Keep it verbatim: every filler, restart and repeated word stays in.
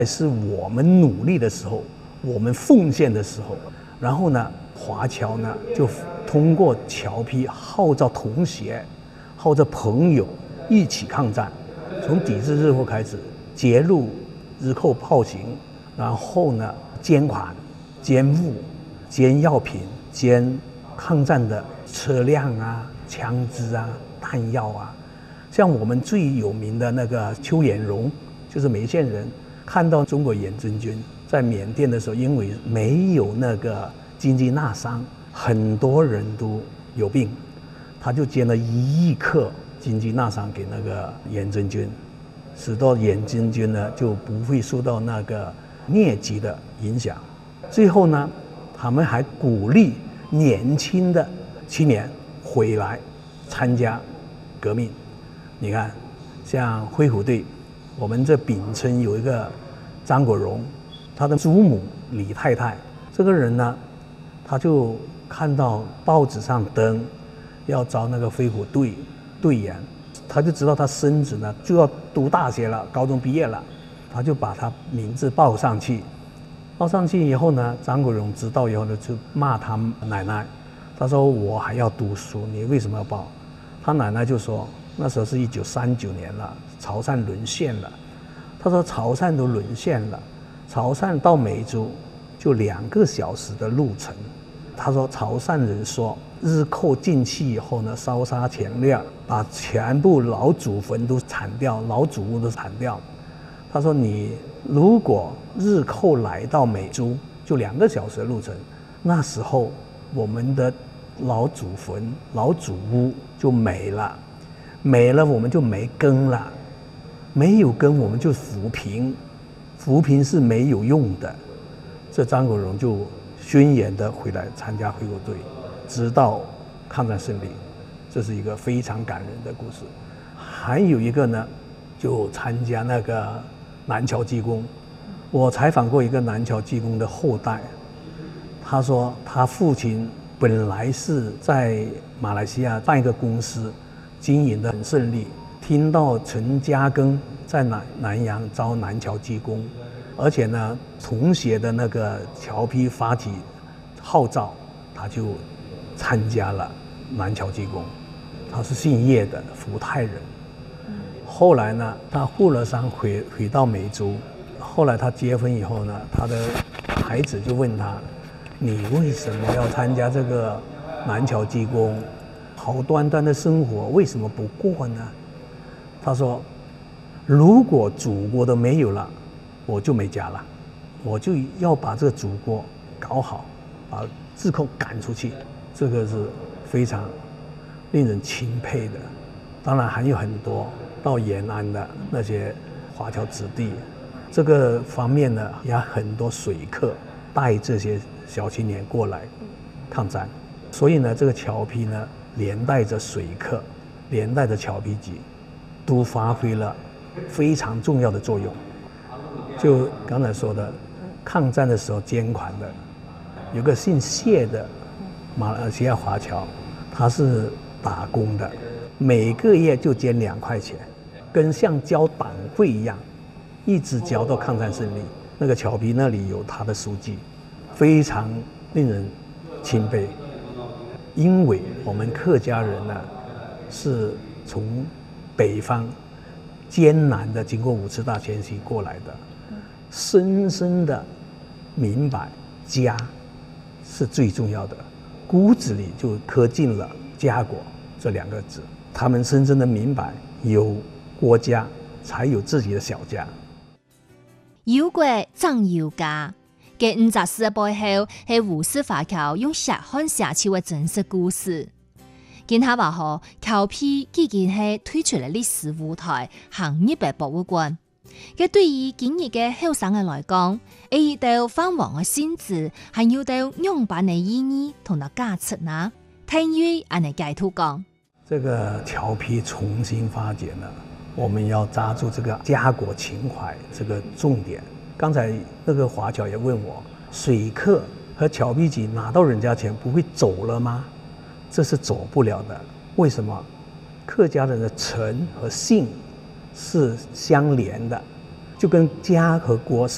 是我们努力的时候，我们奉献的时候，然后呢，华侨呢就通过侨批号召同学、号召朋友一起抗战，从抵制日货开始，揭露日寇暴行，然后呢，捐款、捐物、捐药品、捐抗战的车辆啊、枪支啊、弹药啊。像我们最有名的那个邱延荣，就是梅县人。看到中国远征军在缅甸的时候，因为没有那个经济纳商，很多人都有病，他就捐了一亿克经济纳商给那个远征军，使得远征军呢就不会受到那个疟疾的影响。最后呢，他们还鼓励年轻的青年回来参加革命。你看，像恢虎队。我们这丙村有一个张国荣，他的祖母李太太，这个人呢，他就看到报纸上登要招那个飞虎队队员，他就知道他孙子呢就要读大学了，高中毕业了，他就把他名字报上去。报上去以后呢，张国荣知道以后呢，就骂他奶奶，他说我还要读书，你为什么要报？他奶奶就说，那时候是一九三九年了，潮汕沦陷了。他说潮汕都沦陷了，潮汕到梅州就两个小时的路程。他说潮汕人说，日寇进去以后呢，烧杀抢掠，把全部老祖坟都铲掉，老祖屋都铲掉。他说你如果日寇来到梅州，就两个小时的路程，那时候我们的老祖坟、老祖屋就没了。没了我们就没根了，没有根我们就扶贫，扶贫是没有用的。这张国荣就宣言的回来参加恢复队，直到抗战胜利，这是一个非常感人的故事。还有一个呢，就参加那个南侨技工。我采访过一个南侨技工的后代，他说他父亲本来是在马来西亚办一个公司。经营得很顺利，听到陈嘉庚在南南洋招南侨技工，而且呢，同学的那个侨批发起号召，他就参加了南侨技工。他是姓叶的福泰人。后来呢，他护了伤回回到梅州。后来他结婚以后呢，他的孩子就问他：“你为什么要参加这个南侨技工？好端端的生活为什么不过呢？”他说：“如果祖国都没有了，我就没家了，我就要把这个祖国搞好，把日寇赶出去。”这个是非常令人钦佩的。当然还有很多到延安的那些华侨子弟，这个方面呢，也很多水客带这些小青年过来抗战。所以呢，这个侨批呢，连带着水客，连带着侨批局，都发挥了非常重要的作用。就刚才说的，抗战的时候捐款的，有个姓谢的马来西亚华侨，他是打工的，每个月就捐两块钱，跟像交党费一样，一直交到抗战胜利。那个侨批那里有他的书记，非常令人钦佩。因为我们客家人呢，是从北方艰难的经过五次大迁徙过来的，深深的明白家是最重要的，骨子里就刻进了家国这两个字。他们深深的明白，有国家才有自己的小家。 有国长有家。嘅五十四嘅背後係胡適華僑用寫漢寫出嘅真實故事。見他話好，僑批已經係退出嚟歷史舞台，行入嚟博物館。嘅對於今日嘅後生嘅來講，會到泛黃嘅先字，還要到樣板嘅意義同佢價值呢？聽於安尼解讀講， 這個僑批重新發展了，我們要抓住這個家國情懷這個重點。剛才那個華僑也問我，水客和僑批局拿到人家錢不會走了嗎？這是走不了的。為什麼？客家人的誠和信是相連的，就跟家和國是